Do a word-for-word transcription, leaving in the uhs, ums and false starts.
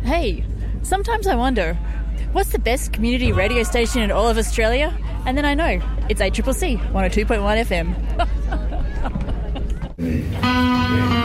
Hey, sometimes I wonder, what's the best community radio station in all of Australia? And then I know, it's A C C C, one oh two point one F M.